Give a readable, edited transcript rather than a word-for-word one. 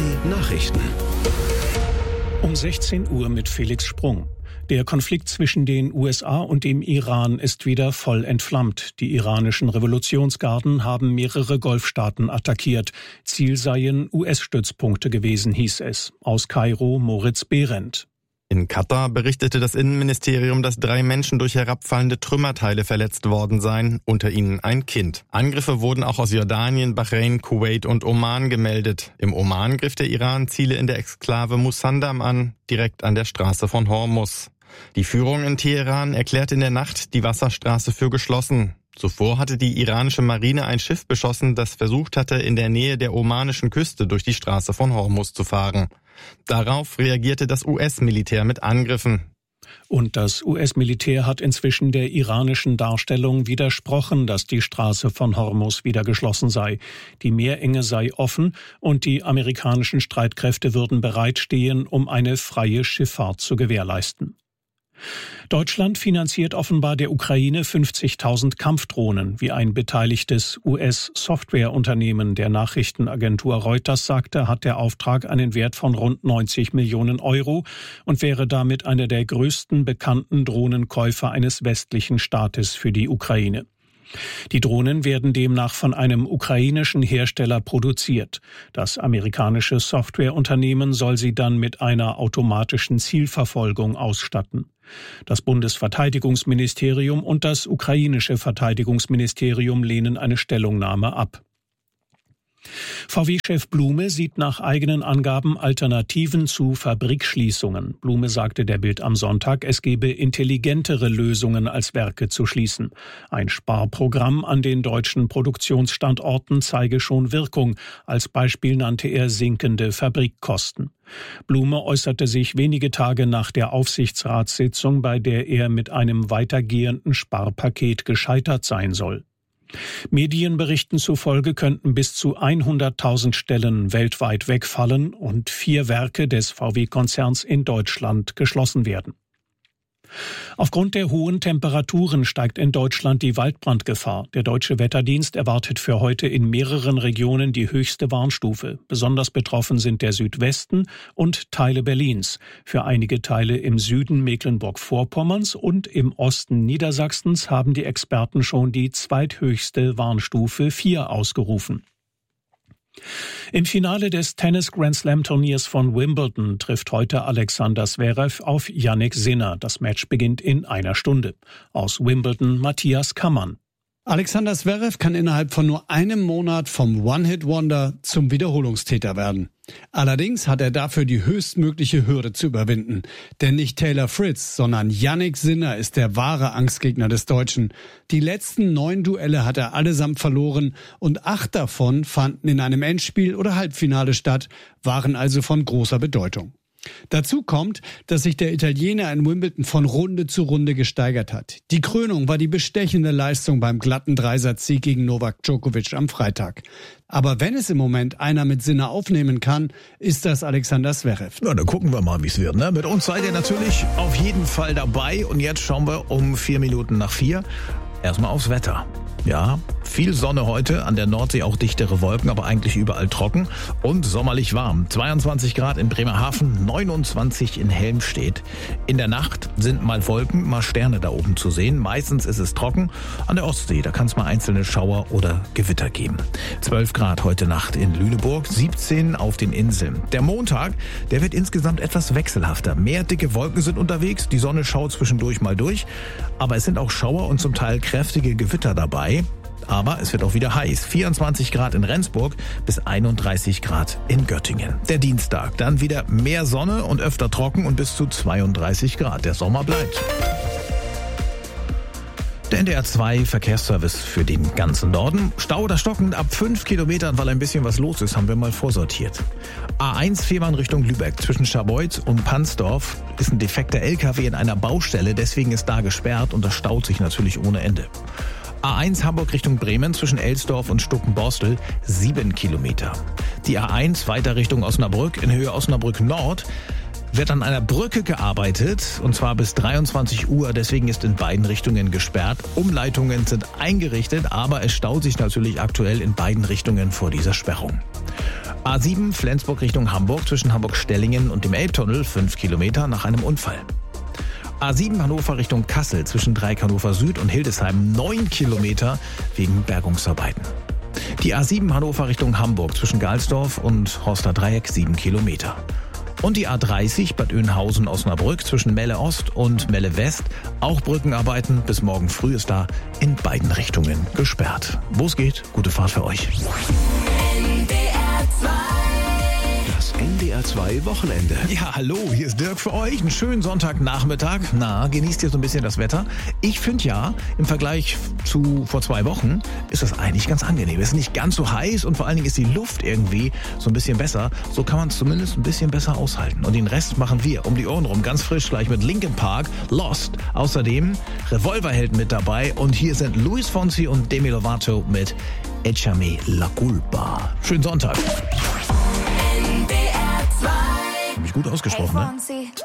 Nachrichten. Um 16 Uhr mit Felix Sprung. Der Konflikt zwischen den USA und dem Iran ist wieder voll entflammt. Die iranischen Revolutionsgarden haben mehrere Golfstaaten attackiert. Ziel seien US-Stützpunkte gewesen, hieß es. Aus Kairo Moritz Behrendt. In Katar berichtete das Innenministerium, dass 3 Menschen durch herabfallende Trümmerteile verletzt worden seien, unter ihnen ein Kind. Angriffe wurden auch aus Jordanien, Bahrain, Kuwait und Oman gemeldet. Im Oman griff der Iran Ziele in der Exklave Musandam an, direkt an der Straße von Hormuz. Die Führung in Teheran erklärte in der Nacht die Wasserstraße für geschlossen. Zuvor hatte die iranische Marine ein Schiff beschossen, das versucht hatte, in der Nähe der omanischen Küste durch die Straße von Hormuz zu fahren. Darauf reagierte das US-Militär mit Angriffen. Und das US-Militär hat inzwischen der iranischen Darstellung widersprochen, dass die Straße von Hormuz wieder geschlossen sei. Die Meerenge sei offen und die amerikanischen Streitkräfte würden bereitstehen, um eine freie Schifffahrt zu gewährleisten. Deutschland finanziert offenbar der Ukraine 50.000 Kampfdrohnen, wie ein beteiligtes US-Softwareunternehmen der Nachrichtenagentur Reuters sagte, hat der Auftrag einen Wert von rund 90 Millionen Euro und wäre damit einer der größten bekannten Drohnenkäufer eines westlichen Staates für die Ukraine. Die Drohnen werden demnach von einem ukrainischen Hersteller produziert. Das amerikanische Softwareunternehmen soll sie dann mit einer automatischen Zielverfolgung ausstatten. Das Bundesverteidigungsministerium und das ukrainische Verteidigungsministerium lehnen eine Stellungnahme ab. VW-Chef Blume sieht nach eigenen Angaben Alternativen zu Fabrikschließungen. Blume sagte der Bild am Sonntag, es gebe intelligentere Lösungen als Werke zu schließen. Ein Sparprogramm an den deutschen Produktionsstandorten zeige schon Wirkung. Als Beispiel nannte er sinkende Fabrikkosten. Blume äußerte sich wenige Tage nach der Aufsichtsratssitzung, bei der er mit einem weitergehenden Sparpaket gescheitert sein soll. Medienberichten zufolge könnten bis zu 100.000 Stellen weltweit wegfallen und 4 Werke des VW-Konzerns in Deutschland geschlossen werden. Aufgrund der hohen Temperaturen steigt in Deutschland die Waldbrandgefahr. Der Deutsche Wetterdienst erwartet für heute in mehreren Regionen die höchste Warnstufe. Besonders betroffen sind der Südwesten und Teile Berlins. Für einige Teile im Süden Mecklenburg-Vorpommerns und im Osten Niedersachsens haben die Experten schon die zweithöchste Warnstufe 4 ausgerufen. Im Finale des Tennis-Grand-Slam-Turniers von Wimbledon trifft heute Alexander Zverev auf Jannik Sinner. Das Match beginnt in einer Stunde. Aus Wimbledon Matthias Kammann. Alexander Zverev kann innerhalb von nur einem Monat vom One-Hit-Wonder zum Wiederholungstäter werden. Allerdings hat er dafür die höchstmögliche Hürde zu überwinden. Denn nicht Taylor Fritz, sondern Jannik Sinner ist der wahre Angstgegner des Deutschen. Die letzten 9 Duelle hat er allesamt verloren und 8 davon fanden in einem Endspiel oder Halbfinale statt, waren also von großer Bedeutung. Dazu kommt, dass sich der Italiener in Wimbledon von Runde zu Runde gesteigert hat. Die Krönung war die bestechende Leistung beim glatten Dreisatzsieg gegen Novak Djokovic am Freitag. Aber wenn es im Moment einer mit Sinner aufnehmen kann, ist das Alexander Zverev. Na, dann gucken wir mal, wie es wird. Ne? Mit uns seid ihr natürlich auf jeden Fall dabei. Und jetzt schauen wir um 4 Minuten nach 4 erstmal aufs Wetter. Ja, viel Sonne heute, an der Nordsee auch dichtere Wolken, aber eigentlich überall trocken und sommerlich warm. 22 Grad in Bremerhaven, 29 in Helmstedt. In der Nacht sind mal Wolken, mal Sterne da oben zu sehen. Meistens ist es trocken. An der Ostsee, da kann es mal einzelne Schauer oder Gewitter geben. 12 Grad heute Nacht in Lüneburg, 17 auf den Inseln. Der Montag, der wird insgesamt etwas wechselhafter. Mehr dicke Wolken sind unterwegs, die Sonne schaut zwischendurch mal durch. Aber es sind auch Schauer und zum Teil kräftige Gewitter dabei. Aber es wird auch wieder heiß. 24 Grad in Rendsburg bis 31 Grad in Göttingen. Der Dienstag, dann wieder mehr Sonne und öfter trocken und bis zu 32 Grad. Der Sommer bleibt. Der NDR 2 Verkehrsservice für den ganzen Norden. Stau oder stockend ab 5 Kilometern, weil ein bisschen was los ist, haben wir mal vorsortiert. A1 Fehmarn Richtung Lübeck zwischen Scharbeutz und Pansdorf ist ein defekter LKW in einer Baustelle. Deswegen ist da gesperrt und das staut sich natürlich ohne Ende. A1 Hamburg Richtung Bremen zwischen Elsdorf und Stuckenborstel 7 Kilometer. Die A1 weiter Richtung Osnabrück in Höhe Osnabrück Nord wird an einer Brücke gearbeitet und zwar bis 23 Uhr. Deswegen ist in beiden Richtungen gesperrt. Umleitungen sind eingerichtet, aber es staut sich natürlich aktuell in beiden Richtungen vor dieser Sperrung. A7 Flensburg Richtung Hamburg zwischen Hamburg-Stellingen und dem Elbtunnel 5 Kilometer nach einem Unfall. A7 Hannover Richtung Kassel zwischen Dreieck Hannover Süd und Hildesheim 9 Kilometer wegen Bergungsarbeiten. Die A7 Hannover Richtung Hamburg zwischen Galsdorf und Horster Dreieck 7 Kilometer. Und die A30 Bad Oeynhausen-Osnabrück zwischen Melle Ost und Melle West. Auch Brückenarbeiten. Bis morgen früh ist da in beiden Richtungen gesperrt. Wo es geht, gute Fahrt für euch. Das NDR 2 Wochenende. Ja, hallo, hier ist Dirk für euch. Einen schönen Sonntagnachmittag. Na, genießt ihr so ein bisschen das Wetter? Ich finde ja, im Vergleich zu vor 2 Wochen ist das eigentlich ganz angenehm. Es ist nicht ganz so heiß und vor allen Dingen ist die Luft irgendwie so ein bisschen besser. So kann man es zumindest ein bisschen besser aushalten. Und den Rest machen wir um die Ohren rum. Ganz frisch gleich mit Linkin Park, Lost. Außerdem Revolverhelden mit dabei. Und hier sind Luis Fonsi und Demi Lovato mit Échame la culpa. Schönen Sonntag. NDR 2. Hab ich gut ausgesprochen, ne?